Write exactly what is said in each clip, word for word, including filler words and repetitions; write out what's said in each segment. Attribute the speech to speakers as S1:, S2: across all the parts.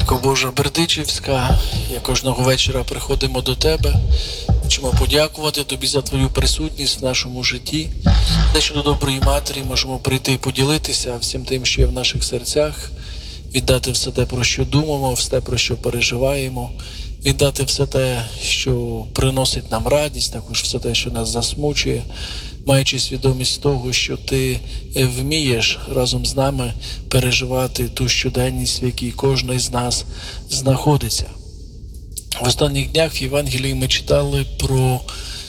S1: Матко Божа Бердичівська, я кожного вечора приходимо до Тебе, хочемо подякувати Тобі за Твою присутність в нашому житті, те, що до доброї матері можемо прийти і поділитися всім тим, що є в наших серцях, віддати все те, про що думаємо, все, про що переживаємо, віддати все те, що приносить нам радість, також все те, що нас засмучує, маючи свідомість того, що Ти вмієш разом з нами переживати ту щоденність, в якій кожен з нас знаходиться. В останніх днях в Євангелії ми читали про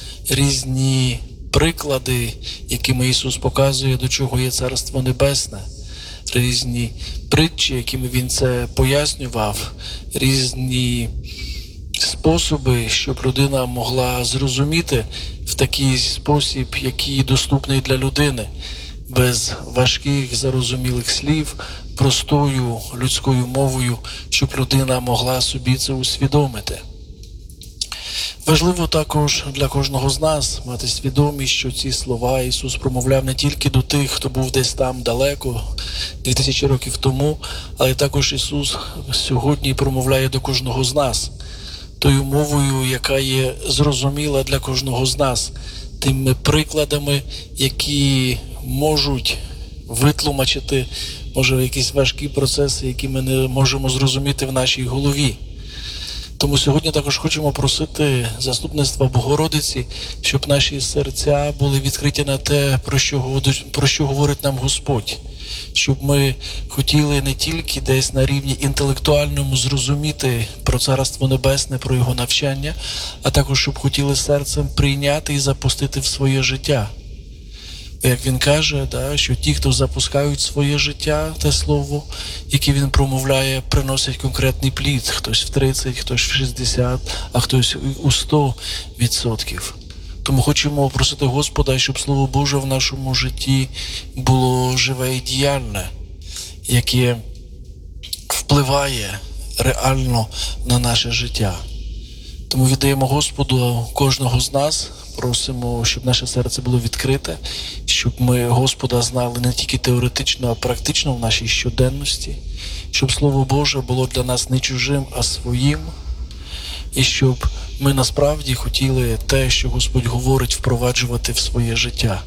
S1: різні приклади, якими Ісус показує, до чого є Царство Небесне, різні притчі, якими Він це пояснював, різні способи, щоб людина могла зрозуміти в такий спосіб, який доступний для людини, без важких, зарозумілих слів, простою людською мовою, щоб людина могла собі це усвідомити. Важливо також для кожного з нас мати свідомість, що ці слова Ісус промовляв не тільки до тих, хто був десь там далеко, дві тисячі років тому, але також Ісус сьогодні промовляє до кожного з нас, тою мовою, яка є зрозуміла для кожного з нас, тими прикладами, які можуть витлумачити, може, якісь важкі процеси, які ми не можемо зрозуміти в нашій голові. Тому сьогодні також хочемо просити заступництва Богородиці, щоб наші серця були відкриті на те, про що, про що говорить нам Господь. Щоб ми хотіли не тільки десь на рівні інтелектуальному зрозуміти про Царство Небесне, про його навчання, а також щоб хотіли серцем прийняти і запустити в своє життя. Як він каже, да, що ті, хто запускають своє життя, те слово, яке він промовляє, приносять конкретний плід. Хтось в тридцять, хтось в шістдесят, а хтось у сто відсотків. Тому хочемо просити Господа, щоб Слово Боже в нашому житті було живе і діяльне, яке впливає реально на наше життя. Тому віддаємо Господу кожного з нас, просимо, щоб наше серце було відкрите, щоб ми Господа знали не тільки теоретично, а практично в нашій щоденності, щоб Слово Боже було для нас не чужим, а своїм, і щоб ми насправді хотіли те, що Господь говорить, впроваджувати в своє життя.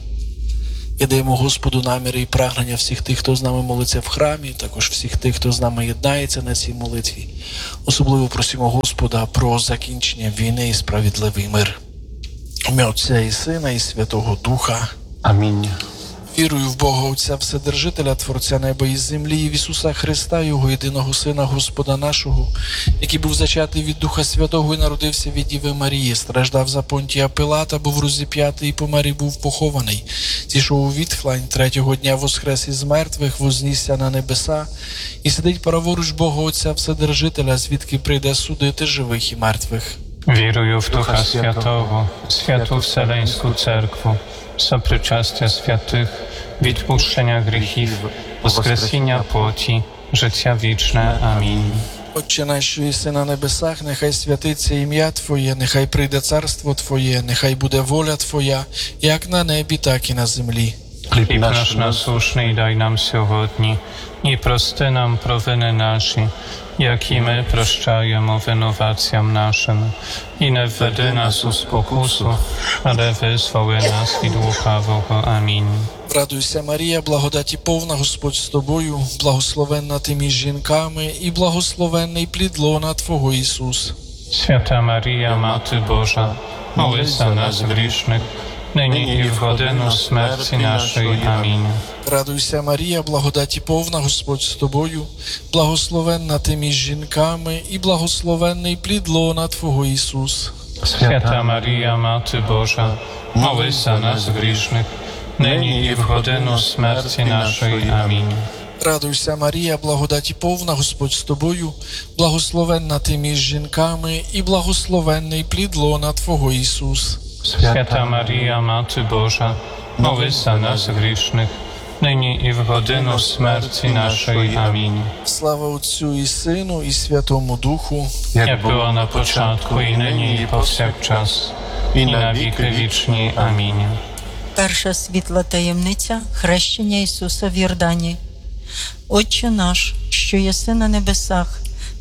S1: І даємо Господу наміри і прагнення всіх тих, хто з нами молиться в храмі, також всіх тих, хто з нами єднається на цій молитві. Особливо просимо Господа про закінчення війни і справедливий мир. Ім'я Отця і Сина і Святого Духа.
S2: Амінь.
S1: Вірую в Бога Отця Вседержителя, Творця неба і землі, і в Ісуса Христа, Його єдиного Сина, Господа нашого, який був зачатий від Духа Святого і народився від Діви Марії, страждав за Понтія Пилата, був розіп'ятий і помер і був похований. Зійшов у відхлань, третього дня воскрес із мертвих, вознісся на небеса і сидить праворуч Бога Отця Вседержителя, звідки прийде судити живих і мертвих.
S3: Wieruję w Ducha Świętego, Świętą Wseleńską Cerkwu, sopryczastia świętych, відпущення гріхів, воскресіння плоті, життя вічне. Амінь.
S1: Отче наш, що єси на небесах, нехай святиться ім'я Твоє, нехай прийде царство Твоє, нехай буде воля Твоя, як на небі, так і на землі.
S3: Хліб наш насущний дай нам сьогодні, і прости нам провини наші, jak i my прощаємо винуватцям нашим. І не введи нас у спокусу, але визволи нас від лукавого. Амінь.
S1: Радуйся, Марія, благодаті повна, Господь з тобою, благословенна ти між жінками, і благословенний плід лона Твого Ісус.
S3: Święta Maria, Matko Boża, módl za nas grzesznych, nyní i w godzinę śmierci naszej. Амінь.
S1: Радуйся, Марія, благодаті повна, Господь з тобою, благословенна ти між жінками, і благословенний плід лона Твого Ісус.
S3: Święta Maria, Matko Boża, módl za nas grzesznych, nyní i w godzinę śmierci naszej. Амінь.
S1: Радуйся, Марія, благодаті повна, Господь з тобою, благословенна ти між жінками, і благословенний плід лона Твого Ісус.
S3: Święta Maria, Matko Boża, módl za nas grzesznych, nyní i w godzinę śmierci naszej. Амінь.
S1: Слава Отцю і Сину, і Святому Духу,
S3: Jak było na początku, i nyní, i powsякчас, і на віки вічні. Амінь.
S4: Перша світла таємниця – хрещення Ісуса в Йордані. Отче наш, що єси на небесах,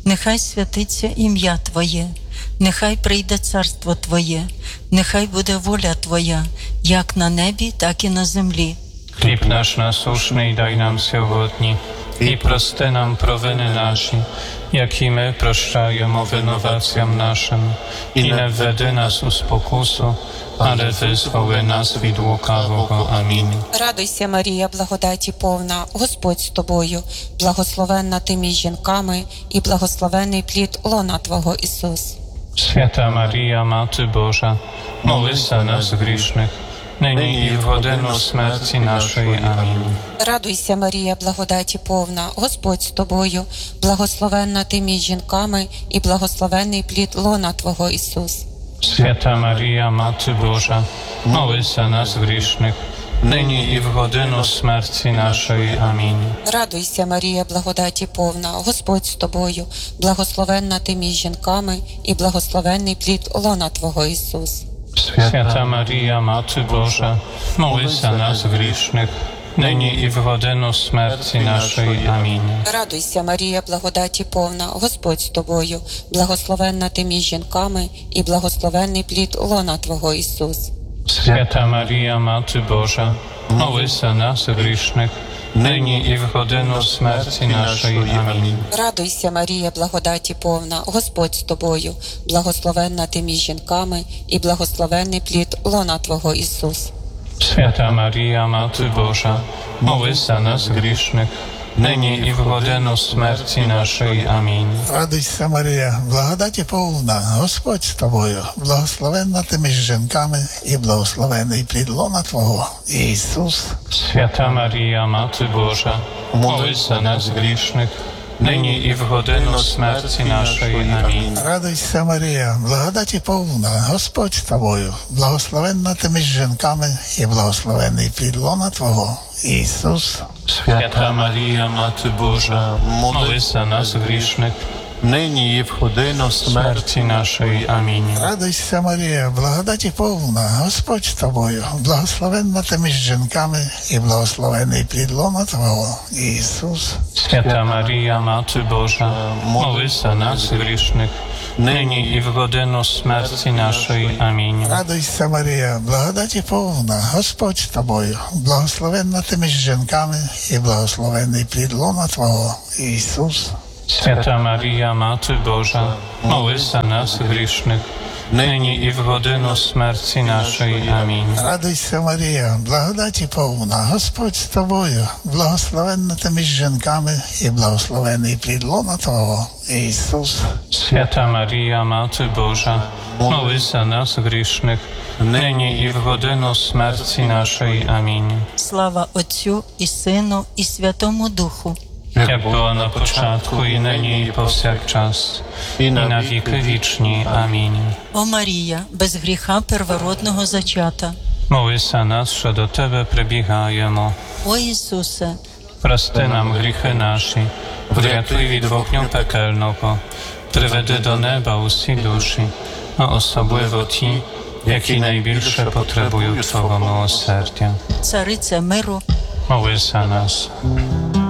S4: нехай святиться ім'я Твоє, нехай прийде царство Твоє, нехай буде воля Твоя, як на небі, так і на землі.
S3: Chleb nasz nasłuszny daj nam sьогодні, i прости нам провини наші, як і ми прощаємо винуватцям нашим, і не введи нас у спокусу, але визволи нас від лукавого. Амінь.
S2: Радуйся, Марія, благодаті повна, Господь з тобою, благословенна ти між жінками, і благословений плід лона Твого, Ісус.
S3: Święta Maria, Maty Boża, módl za nas grzesznych, nyní i w godzinę śmierci naszej. Amen.
S2: Радуйся, Марія, благодаті повна, Господь з тобою, благословенна ти між жінками, і благословений плід лона Твого, Ісус.
S3: Święta Maria, Maty Boża, módl za nas grzesznych, nyní i w godzinę śmierci naszej. Amen.
S2: Радуйся, Марія, благодаті повна, Господь з тобою, благословенна ти між жінками, і благословений плід лона Твого, Ісус.
S3: Święta Maria, Maty Boża, módl za nas grzesznych, nyní i w godzinę śmierci naszej. Amen.
S2: Радуйся, Марія, благодаті повна, Господь з тобою, благословенна ти між жінками, і благословенний плід лона Твого, Ісус.
S3: Święta Maria, Maty Boża, módl za nas grzesznych, nyní i w godzinę śmierci naszej. Amen.
S2: Радуйся, Марія, благодаті повна, Господь з тобою, благословенна ти між жінками, і благословенний плід лона Твого, Ісус.
S3: Święta Maria, Maty Boża, módl za nas grzesznych, nyní i w godzinę śmierci naszej. Amen.
S5: Радуйся, Марія, благодаті повна, Господь з тобою, благословенна ти між жінками і благословений плід лона Твого, Ісус.
S3: Święta Maria, Maty Boża, módl za nas grzesznych, nyní i w godzinę śmierci naszej. Amen.
S5: Радуйся, Марія, благодаті повна, Господь з тобою, благословенна ти між жінками і благословений плід лона Твого, Ісус.
S3: Święta Maria, Maty Boża, módl za nas grzesznych, nyní i w godzinę śmierci naszej. Amen.
S5: Радуйся, Марія, благодаті повна, Господь з тобою, благословенна ти між жінками і благословений плід лона Твого, Ісус.
S3: Święta Maria, Maty Boża, módl za nas grzesznych, nyní i w godzinę śmierci naszej. Amen.
S5: Радуйся, Марія, благодаті повна, Господь з тобою, благословенна ти між жінками і благословений плід лона Твого, Ісус.
S3: Święta Maria, Maty Boża, módl za nas grzesznych, nyní i w godzinę śmierci naszej. Amen.
S5: Радуйся, Марія, благодаті повна, Господь з тобою, благословенна ти між жінками і благословений плід лона Твого, Ісус.
S3: Święta Maria, Maty Boża, módl za nas grzesznych, nyní i w godzinę śmierci naszej. Amen.
S4: Слава Отцю і Сину, і Святому Духу.
S3: Jak było na początku, i nyní, i powsякчас, i na wieki wieczni. Amen.
S4: О Марія, без гріха первородного зачата.
S3: Módl za nas, że do Tebe przybiegaємо.
S4: О Ісусе,
S3: Прости нам гріхи наші, врятуй від вогню пекельного, приведи до неба усі душі, а особливо ті, які найбільше потребують Твого милосердя.
S4: Царице миру,
S3: Módl za nas.